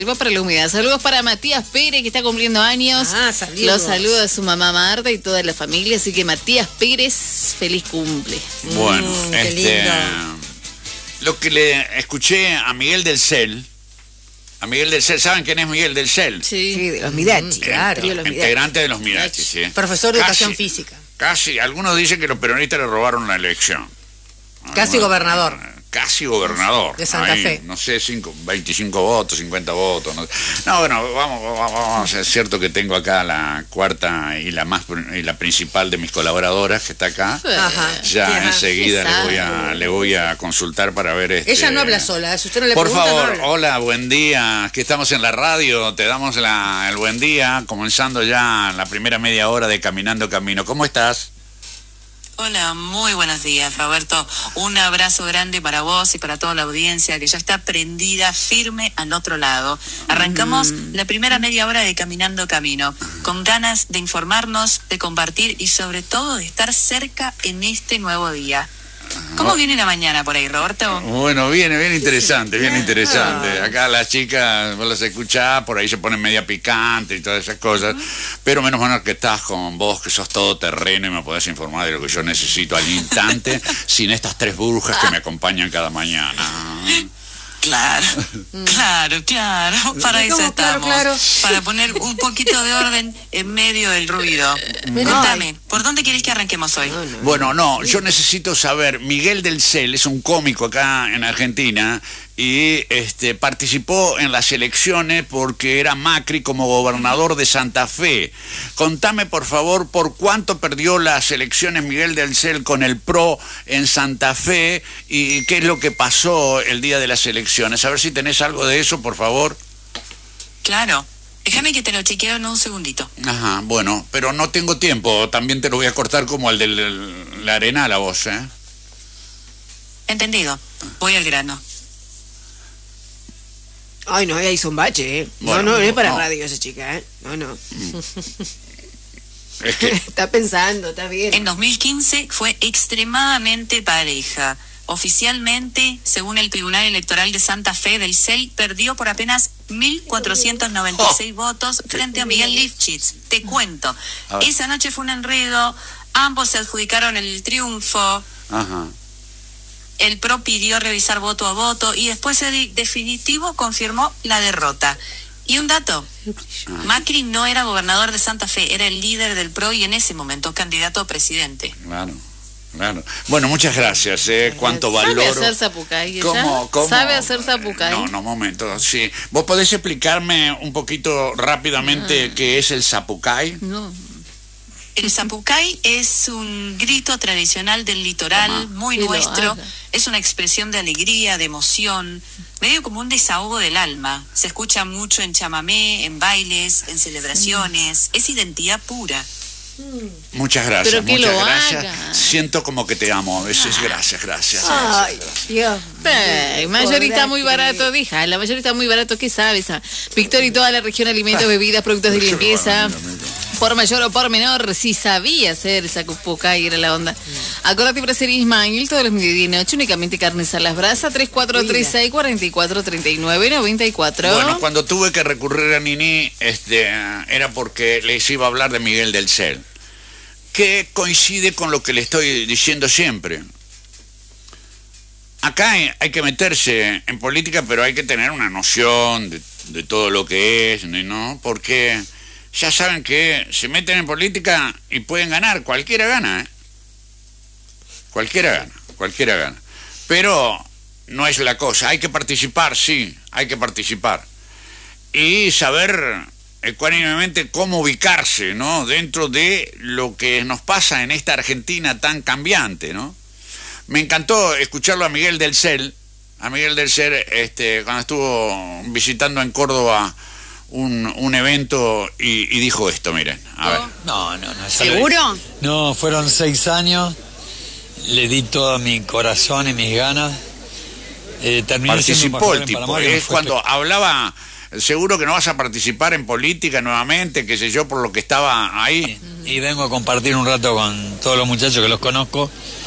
Va para la humedad. Saludos para Matías Pérez, que está cumpliendo años. Saludos. Los saluda a su mamá Marta y toda la familia. Así que Matías Pérez, feliz cumple. Bueno, qué lindo. Lo que le escuché a Miguel del Cel. A Miguel del Cel, ¿saben quién es Miguel del Cel? Sí, de los Mirachi, claro. Integrante de los Mirachi, sí. Profesor de educación física. Casi, algunos dicen que los peronistas le robaron la elección. Casi gobernador. Casi gobernador. De Santa Fe. No sé, 25 votos, 50 votos. No, bueno, vamos. Es cierto que tengo acá la cuarta y la principal de mis colaboradoras, que está acá. Ajá. Ya enseguida le voy a consultar para ver Ella no habla sola, si usted no le Por pregunta, favor, no habla. hola, buen día. Aquí estamos en la radio, te damos el buen día, comenzando ya la primera media hora de Caminando Camino. ¿Cómo estás? Hola, muy buenos días, Roberto. Un abrazo grande para vos y para toda la audiencia que ya está prendida, firme al otro lado. Arrancamos la primera media hora de Caminando Camino, con ganas de informarnos, de compartir y sobre todo de estar cerca en este nuevo día. ¿Cómo viene la mañana por ahí, Roberto? Bueno, bien interesante, bien interesante. Acá las chicas, vos las escuchás, por ahí se ponen media picante y todas esas cosas, pero menos mal que estás con vos, que sos todo terreno y me podés informar de lo que yo necesito al instante, sin estas tres brujas que me acompañan cada mañana. Claro. Para eso estamos. Claro. Para poner un poquito de orden en medio del ruido. Contame, ¿por dónde querés que arranquemos hoy? Bueno, no, yo necesito saber, Miguel del Cel es un cómico acá en Argentina y participó en las elecciones porque era Macri como gobernador de Santa Fe. Contame, por favor, por cuánto perdió las elecciones Miguel del Cel con el PRO en Santa Fe y qué es lo que pasó el día de las elecciones. A ver si tenés algo de eso, por favor. Claro. Déjame que te lo chequeo en un segundito. Ajá, bueno, pero no tengo tiempo. También te lo voy a cortar como el de la Arenal a vos, ¿eh? Entendido. Voy al grano. Ay, no, ella hizo un bache, ¿eh? Bueno, no es para no. radio esa chica, ¿eh? No. Es que... Está pensando, está bien. En 2015 fue extremadamente pareja. Oficialmente, según el Tribunal Electoral de Santa Fe, del CEL perdió por apenas 1.496 votos frente a Miguel Lifchitz. Te cuento. Esa noche fue un enredo, ambos se adjudicaron el triunfo. Ajá. El PRO pidió revisar voto a voto y después el definitivo confirmó la derrota. Y un dato, Macri no era gobernador de Santa Fe, era el líder del PRO y en ese momento candidato a presidente. Claro. Bueno, muchas gracias, cuánto valoro. ¿Sabe hacer zapucay ella? ¿Cómo? ¿Sabe hacer zapucay? No, momento, sí. ¿Vos podés explicarme un poquito rápidamente qué es el zapucay? No. El zapucay es un grito tradicional del litoral, muy que lo nuestro. haga. Es una expresión de alegría, de emoción, medio como un desahogo del alma. Se escucha mucho en chamamé, en bailes, en celebraciones. Es identidad pura. Muchas gracias, Pero que muchas lo gracias. haga. Siento como que te amo a veces. Gracias. Ay, Dios. Mayorista muy barato, dija. La mayorista muy barato, ¿qué sabes? Victoria y toda la región, alimentos, bebidas, productos de limpieza. Por mayor o por menor, si sabía hacer esa zapucay, era la onda. Acordate para ser Ismael, todos los mediodía y noche, únicamente carnes a las brasas, 3436-4439-94. Bueno, cuando tuve que recurrir a Nini, era porque les iba a hablar de Miguel del Cel, que coincide con lo que le estoy diciendo siempre. Acá hay que meterse en política, pero hay que tener una noción de todo lo que es, ¿no? Porque ya saben que se meten en política y pueden ganar, cualquiera gana, ¿eh? Cualquiera gana. Pero no es la cosa, hay que participar, sí, hay que participar. Y saber ecuánimemente cómo ubicarse, ¿no? Dentro de lo que nos pasa en esta Argentina tan cambiante, ¿no? Me encantó escucharlo a Miguel del Cel, cuando estuvo visitando en Córdoba un evento y dijo esto, miren, a ver. No. ¿Seguro? No, fueron 6 años, le di todo mi corazón y mis ganas. Participó el tipo, Palamar, es cuando hablaba, seguro que no vas a participar en política nuevamente, qué sé yo, por lo que estaba ahí. y vengo a compartir un rato con todos los muchachos que los conozco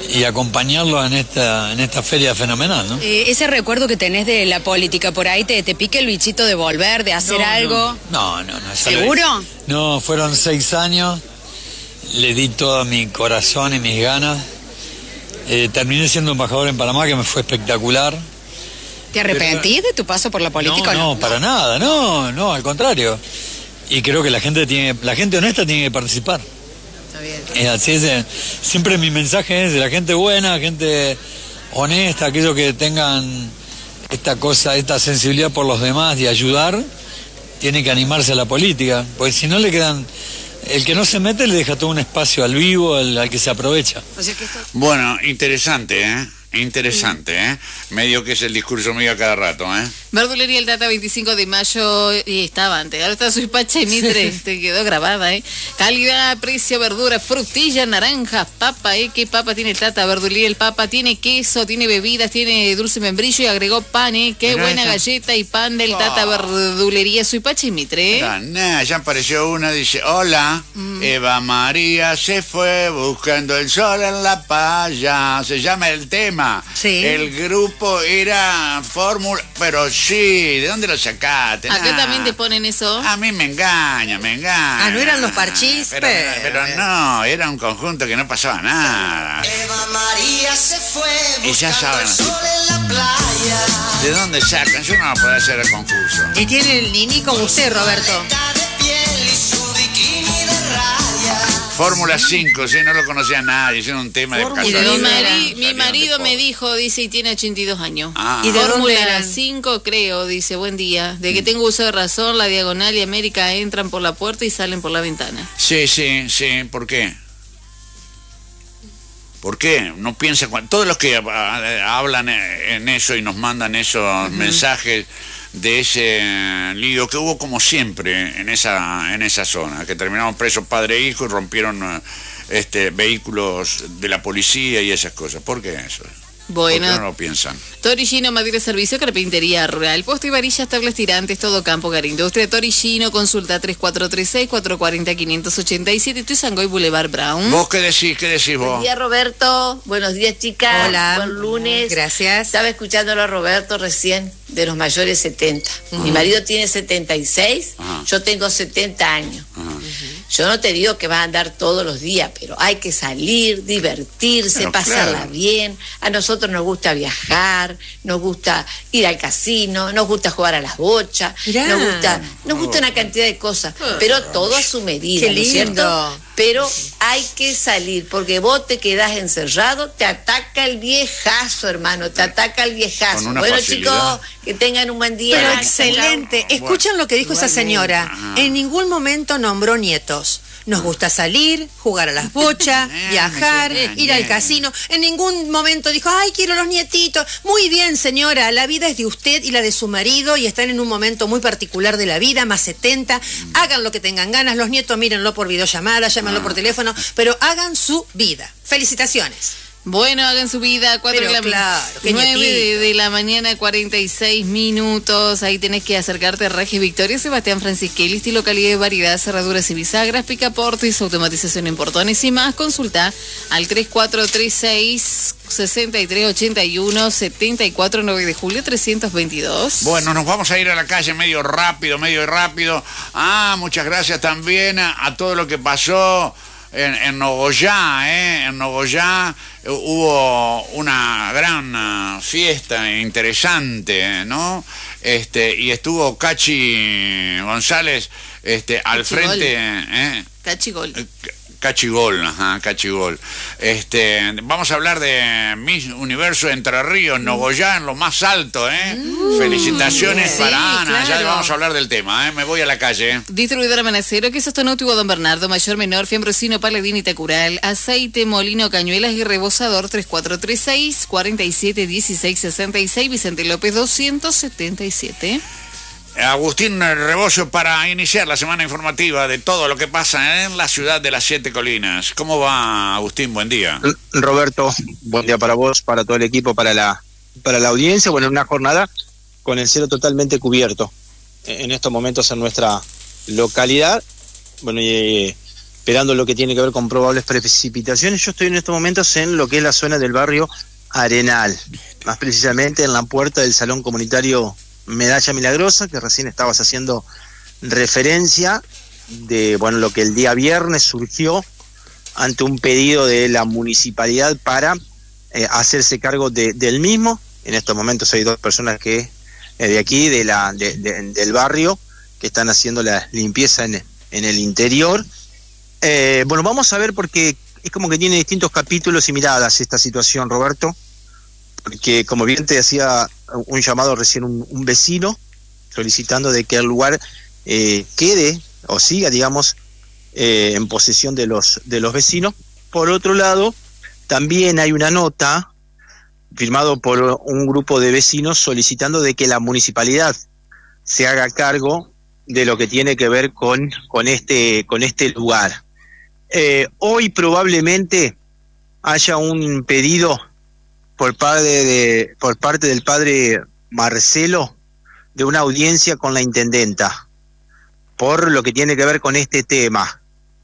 y acompañarlo en esta feria fenomenal, ¿no? Ese recuerdo que tenés de la política, por ahí te pica el bichito de volver, de hacer algo. No. ¿Seguro? No, fueron 6 años, le di todo mi corazón y mis ganas. Terminé siendo embajador en Panamá, que me fue espectacular. ¿Te arrepentís de tu paso por la política? No, para nada, no, al contrario. Y creo que la gente honesta tiene que participar. Está bien. Es así, siempre mi mensaje es de la gente buena, gente honesta, aquellos que tengan esta sensibilidad por los demás de ayudar, tienen que animarse a la política, porque si no le quedan... El que no se mete le deja todo un espacio al vivo, al que se aprovecha. O sea que Bueno, interesante, ¿eh? Interesante, ¿eh? Medio que es el discurso mío a cada rato, ¿eh? Verdulería El Tata, 25 de mayo, y estaba antes. Ahora está Suipacha y Mitre, te quedó grabada, ¿eh? Calidad, precio, verdura, frutilla, naranjas, papa, ¿eh? ¿Qué papa tiene el Tata? Verdulería El Papa, tiene queso, tiene bebidas, tiene dulce membrillo y agregó pan, ¿eh? Qué Mirá buena esa. galleta y pan del Tata Verdulería Suipacha y Mitre, ¿eh? Ya apareció una, dice, hola, Eva María se fue buscando el sol en la playa. Se llama el tema. Sí. El grupo era Fórmula, pero sí, ¿de dónde lo sacaste? Acá Nah. también te ponen eso. A mí me engaña. Ah, ¿no eran los Parchís? Pero no, era un conjunto que no pasaba nada. Eva María se fue Y ya buscando saben. el sol en la playa. ¿De dónde sacan? Yo no lo puedo hacer confuso. Y tiene el Nini como usted, Roberto. Maleta de piel y su bikini de rayas. Fórmula 5, sí, no lo conocía nadie, hicieron un tema de ¿Y de casualidad. dónde era? Mi marido me dijo, dice, y tiene 82 años. Ah. ¿Y de dónde Fórmula eran? 5, creo, dice, buen día. De que tengo uso de razón, la Diagonal y América entran por la puerta y salen por la ventana. Sí, ¿por qué? ¿Por qué? No piensa todos los que hablan en eso y nos mandan esos mensajes de ese lío que hubo como siempre en esa zona, que terminaron presos padre e hijo y rompieron vehículos de la policía y esas cosas. ¿Por qué eso? ¿Por qué no Bueno, lo piensan? Torillino, Madrid Servicio, Carpintería Rural, Poste y Varillas, Tablas Tirantes, Todo Campo, Garindustria, Torillino, consulta 3436-440-587, Tuizangoy, Boulevard Brown. ¿Vos qué decís Buen vos? día, Roberto. Buenos días, chicas. Hola. Buen lunes. Gracias. Estaba escuchándolo a Roberto recién de los mayores 70. Mi marido tiene 76, Ajá. yo tengo 70 años. Ajá. Yo no te digo que vas a andar todos los días, pero hay que salir, divertirse, Pero pasarla claro. bien. A nosotros nos gusta viajar, nos gusta ir al casino, nos gusta jugar a las bochas, Mirá. nos gusta una cantidad de cosas, pero todo a su medida, Qué ¿no es cierto? lindo. Pero hay que salir, porque vos te quedás encerrado, te ataca el viejazo, hermano, te ataca el viejazo. Con una Bueno, facilidad. chicos, que tengan un buen día. Pero Chao. excelente. Escuchen lo que dijo esa señora. Ajá. En ningún momento nombró nietos. Nos gusta salir, jugar a las bochas, viajar, qué ir al bien. casino. En ningún momento dijo, ay, quiero los nietitos. Muy bien, señora, la vida es de usted y la de su marido y están en un momento muy particular de la vida, más 70. Hagan lo que tengan ganas. Los nietos mírenlo por videollamada, llámenlo por teléfono, pero hagan su vida. Felicitaciones. Bueno, hagan su vida, 4 Pero de la claro, qué 9 nietito. de la mañana, 46 minutos. Ahí tenés que acercarte a Regis Victoria, Sebastián Francisquelli, estilo, calidad y variedad, cerraduras y bisagras, picaportes, automatización en portones y más. Consulta al 3436-6381-74, 9 de julio, 322. Bueno, nos vamos a ir a la calle medio rápido. Muchas gracias también a todo lo que pasó en Nogoyá, En Nogoyá hubo una gran fiesta interesante, ¿no? Y estuvo Cachi González al Cachigol. frente, Cachigol. Cachigol, ajá, Cachigol. Vamos a hablar de Miss Universo Entre Ríos, Nogoyá, en lo más alto, Felicitaciones sí, para Ana, ya claro. vamos a hablar del tema, Me voy a la calle, Distribuidora Manacero, queso Tonautugo Don Bernardo, mayor, menor, fiambrocino, paladín y tacural, aceite, molino, cañuelas y rebozador, 3436-471666, Vicente López 277. Agustín Rebozo, para iniciar la semana informativa de todo lo que pasa en la ciudad de las Siete Colinas. ¿Cómo va, Agustín? Buen día. Roberto, buen día para vos, para todo el equipo, para la audiencia. Bueno, una jornada con el cielo totalmente cubierto en estos momentos en nuestra localidad. Bueno, y esperando lo que tiene que ver con probables precipitaciones. Yo estoy en estos momentos en lo que es la zona del barrio Arenal, más precisamente en la puerta del Salón Comunitario Medalla Milagrosa, que recién estabas haciendo referencia de, bueno, lo que el día viernes surgió ante un pedido de la municipalidad para hacerse cargo del mismo. En estos momentos hay 2 personas que de aquí, del barrio, que están haciendo la limpieza en el interior. Bueno, vamos a ver, porque es como que tiene distintos capítulos y miradas esta situación, Roberto, porque como bien te hacía un llamado recién un vecino solicitando de que el lugar quede o siga, digamos, en posesión de los vecinos. Por otro lado, también hay una nota firmado por un grupo de vecinos solicitando de que la municipalidad se haga cargo de lo que tiene que ver con este lugar. Hoy probablemente haya un pedido por parte del padre Marcelo de una audiencia con la intendenta por lo que tiene que ver con este tema.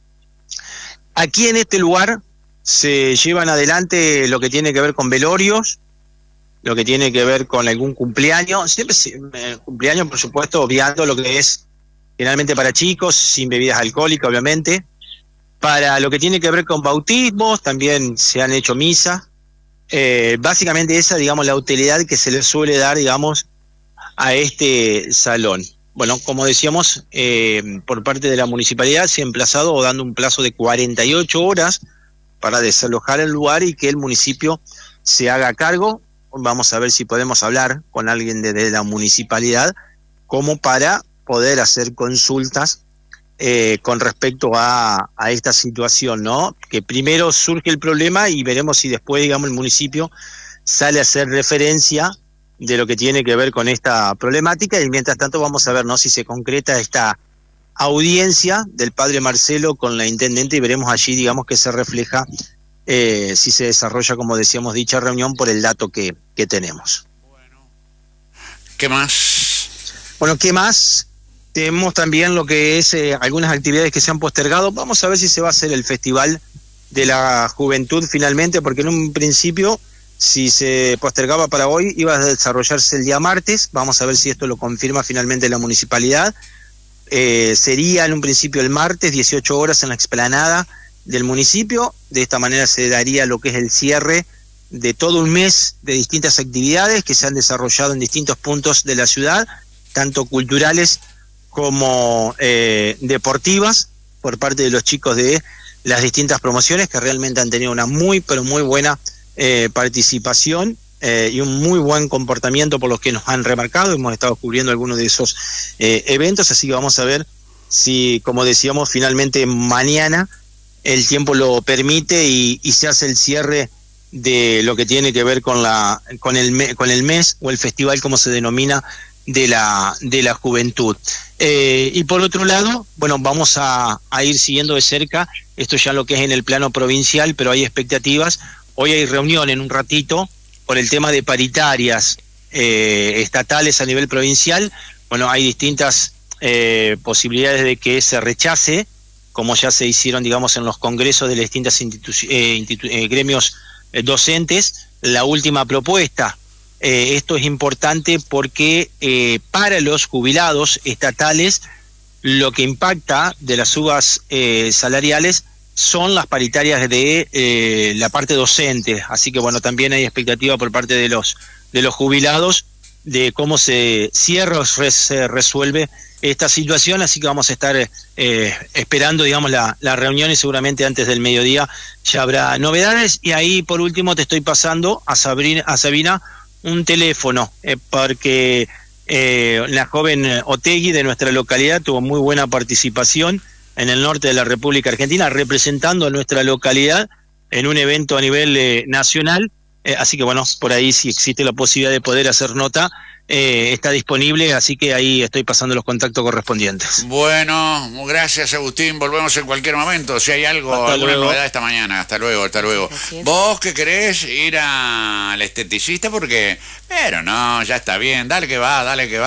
Aquí en este lugar se llevan adelante lo que tiene que ver con velorios, lo que tiene que ver con algún cumpleaños, siempre cumpleaños, por supuesto, obviando lo que es generalmente para chicos, sin bebidas alcohólicas, obviamente. Para lo que tiene que ver con bautismos, también se han hecho misas. Básicamente esa, digamos, la utilidad que se le suele dar, digamos, a este salón. Bueno, como decíamos, por parte de la municipalidad se ha emplazado o dando un plazo de 48 horas para desalojar el lugar y que el municipio se haga cargo. Vamos a ver si podemos hablar con alguien de la municipalidad como para poder hacer consultas con respecto a esta situación, ¿no? Que primero surge el problema y veremos si después, digamos, el municipio sale a hacer referencia de lo que tiene que ver con esta problemática, y mientras tanto vamos a ver, ¿no?, si se concreta esta audiencia del padre Marcelo con la intendente, y veremos allí, digamos, que se refleja si se desarrolla, como decíamos, dicha reunión por el dato que tenemos. ¿Qué más? Bueno, ¿qué más? Tenemos también lo que es algunas actividades que se han postergado. Vamos a ver si se va a hacer el Festival de la Juventud finalmente, porque en un principio, si se postergaba para hoy, iba a desarrollarse el día martes. Vamos a ver si esto lo confirma finalmente la municipalidad. Sería en un principio el martes, 18 horas en la explanada del municipio. De esta manera se daría lo que es el cierre de todo un mes de distintas actividades que se han desarrollado en distintos puntos de la ciudad, tanto culturales como deportivas, por parte de los chicos de las distintas promociones, que realmente han tenido una muy, pero muy buena participación y un muy buen comportamiento por los que nos han remarcado. Hemos estado cubriendo algunos de esos eventos, así que vamos a ver si, como decíamos, finalmente mañana el tiempo lo permite y se hace el cierre de lo que tiene que ver con el mes o el festival, como se denomina, de la juventud. Y por otro lado, bueno, vamos a ir siguiendo de cerca esto ya lo que es en el plano provincial, pero hay expectativas. Hoy hay reunión en un ratito por el tema de paritarias estatales a nivel provincial. Bueno, hay distintas posibilidades de que se rechace, como ya se hicieron, digamos, en los congresos de las distintas gremios docentes, la última propuesta. Esto es importante porque para los jubilados estatales lo que impacta de las subas salariales son las paritarias de la parte docente. Así que bueno, también hay expectativa por parte de los jubilados de cómo se cierra o se resuelve esta situación, así que vamos a estar esperando, digamos, la reunión, y seguramente antes del mediodía ya habrá novedades. Y ahí, por último, te estoy pasando a Sabina un teléfono, porque la joven Otegui de nuestra localidad tuvo muy buena participación en el norte de la República Argentina, representando a nuestra localidad en un evento a nivel nacional. Así que bueno, por ahí, si existe la posibilidad de poder hacer nota, está disponible, así que ahí estoy pasando los contactos correspondientes. Bueno, gracias, Agustín, volvemos en cualquier momento, si hay alguna novedad esta mañana. Hasta luego, hasta luego. ¿Vos qué querés ir al esteticista? Porque, pero no, ya está bien, dale que va,